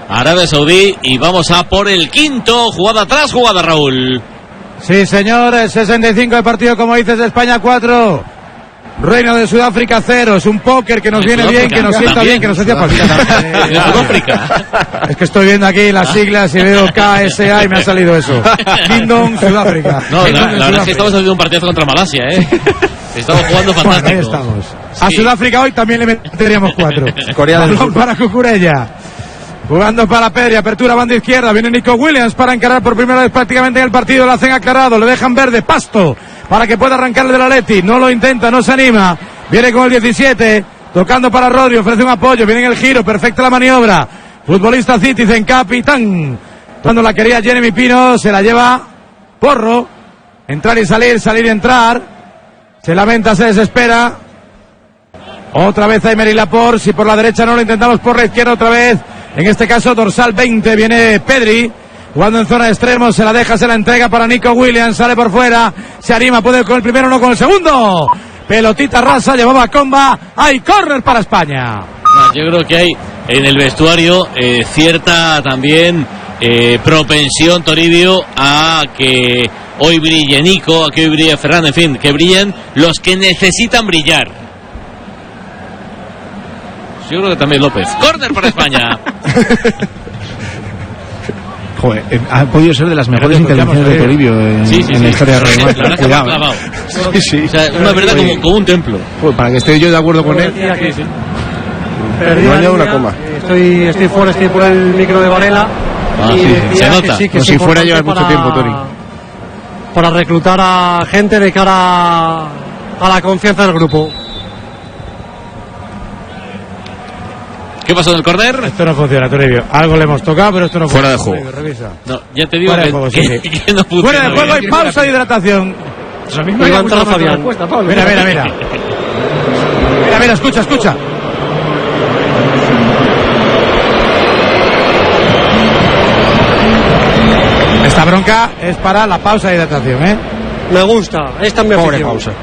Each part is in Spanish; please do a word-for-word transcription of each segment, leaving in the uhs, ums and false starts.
Arabia Saudí, y vamos a por el quinto, jugada tras jugada, Raúl. Sí, señor, el sesenta y cinco de partido, como dices, de España cuatro, Reino de Sudáfrica cero. Es un póker que nos viene bien, que nos sienta bien, que nos hacía falta. Sudáfrica. Es que estoy viendo aquí las siglas y veo K S A y me ha salido eso. Kingdom, Sudáfrica. No, la, la verdad es que estamos haciendo un partido contra Malasia, ¿eh? Estamos jugando fantástico. Bueno, ahí estamos. Sí. A Sudáfrica hoy también le meteríamos cuatro. Corea del Sur. Para Cucurella. Jugando para Pedri, apertura banda izquierda, viene Nico Williams para encarar por primera vez prácticamente en el partido, lo hacen aclarado, le dejan verde, Pasto, para que pueda arrancarle del Atleti, no lo intenta, no se anima, viene con el diecisiete, tocando para Rodri, ofrece un apoyo, viene en el giro, perfecta la maniobra, futbolista Citizen, capitán, cuando la quería Jeremy Pino, se la lleva Porro, entrar y salir, salir y entrar, se lamenta, se desespera, otra vez Aymeric Laporte, si por la derecha no lo intentamos por la izquierda otra vez. En este caso, dorsal veinte, viene Pedri, jugando en zona de extremo, se la deja, se la entrega para Nico Williams, sale por fuera, se anima, puede con el primero, no con el segundo. Pelotita rasa, llevaba comba, hay córner para España. Yo creo que hay en el vestuario eh, cierta también eh, propensión, Toribio, a que hoy brille Nico, a que hoy brille Ferran, en fin, que brillen los que necesitan brillar. Yo creo que también López. Córner para España. Joder, eh, ha podido ser de las mejores intervenciones de Toribio en, sí, sí, en sí, la historia sí, de Real la verdad que me ha clavado. Sí, sí. O sea, una verdad como, como un templo. Pues para que esté yo de acuerdo con él. Sí, sí. No ha una coma. Estoy, estoy fuera, estoy por el micro de Varela. Ah, y sí, decía se nota. que sí, que No, es si fuera lleva importante mucho tiempo, Tori. Para reclutar a gente de cara a la confianza del grupo. ¿Qué pasó en el córner? Esto no funciona, Toribio. Algo le hemos tocado, pero esto no Fuera funciona. de juego. Toribio, revisa. No, ya te digo Fuera de que, juego, sí, que, sí. que no funciona. Fuera de juego, hay bien. pausa de hidratación. Ahí va a entrar Fabián. Mira, mira, mira. Mira, mira, escucha, escucha. Esta bronca es para la pausa de hidratación, ¿eh? Me gusta, esta es mi Pobre afición. pausa.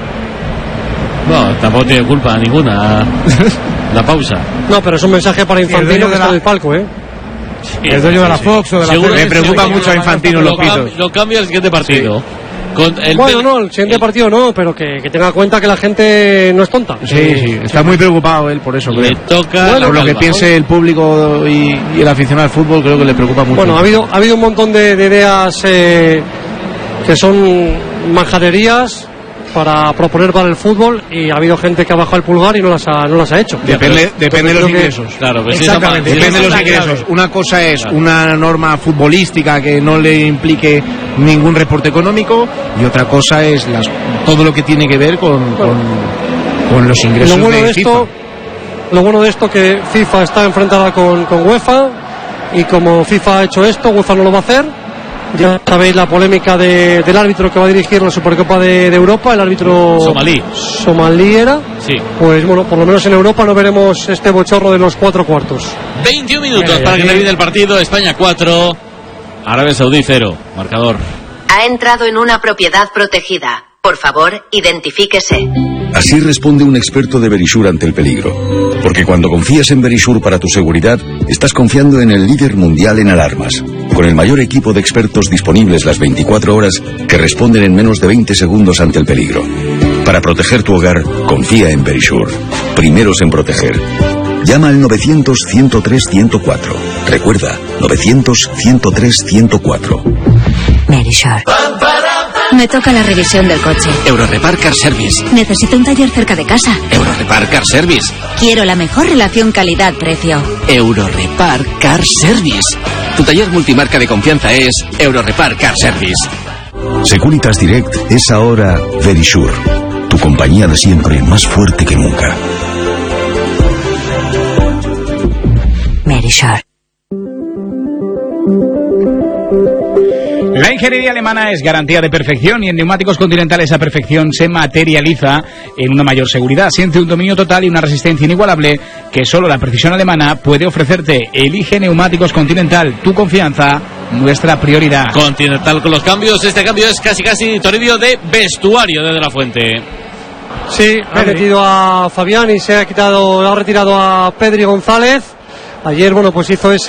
No, tampoco tiene culpa ninguna la pausa. No, pero es un mensaje para Sí, el Infantino dueño que de está la- en el palco, ¿eh? El dueño de la Fox o de la Seguro T V. Me preocupa que- mucho a Infantino lo los cam- pitos. Lo cambia el siguiente partido. Con el Bueno, Pel- no, el siguiente partido no, pero que, que tenga en cuenta que la gente no es tonta. Sí, sí, está muy preocupado él por eso, le creo. toca Bueno, la Por lo que calva. piense el público y, y el aficionado al fútbol, creo que le preocupa mucho. Bueno, ha habido, ha habido un montón de, de ideas eh, que son majaderías para proponer para el fútbol y ha habido gente que ha bajado el pulgar y no las ha, no las ha hecho. Depende, depende de los creo que- ingresos. Claro, que sí, Exactamente. esa- Depende de los Esa es la ingresos. clave. Una cosa es Claro. una norma futbolística que no le implique ningún reporte económico y otra cosa es las, todo lo que tiene que ver con, con, con los ingresos Lo bueno de de esto, FIFA. lo bueno de esto que FIFA está enfrentada con, con UEFA y como FIFA ha hecho esto, UEFA no lo va a hacer. Ya sabéis la polémica de, del árbitro que va a dirigir la Supercopa de, de Europa, el árbitro Somalí. somalí era. Sí. Pues bueno, por lo menos en Europa no veremos este bochorno de los cuatro cuartos. veintiún minutos Bueno, y para que aquí- termine el partido. España cuatro, Arabia Saudí cero. Marcador. Ha entrado en una propiedad protegida. Por favor, identifíquese. Así responde un experto de Verisur ante el peligro. Porque cuando confías en Verisur para tu seguridad, estás confiando en el líder mundial en alarmas. Con el mayor equipo de expertos disponibles las veinticuatro horas que responden en menos de veinte segundos ante el peligro. Para proteger tu hogar, confía en Verisur. Primeros en proteger. Llama al novecientos, ciento tres, ciento cuatro. Recuerda, novecientos, ciento tres, ciento cuatro. Verisur. Me toca la revisión del coche. Eurorepar Car Service. Necesito un taller cerca de casa. Eurorepar Car Service. Quiero la mejor relación calidad-precio. Eurorepar Car Service. Tu taller multimarca de confianza es Eurorepar Car Service. Securitas Direct es ahora Verisur. Tu compañía de siempre más fuerte que nunca. Verisur. La ingeniería alemana es garantía de perfección y en neumáticos Continental esa perfección se materializa en una mayor seguridad. Siente un dominio total y una resistencia inigualable que solo la precisión alemana puede ofrecerte. Elige neumáticos Continental, tu confianza, nuestra prioridad. Continental con los cambios. Este cambio es casi casi Toribio de vestuario de De La Fuente. Sí, ha metido a Fabián y se ha quitado, ha retirado a Pedri González. Ayer, bueno, pues hizo ese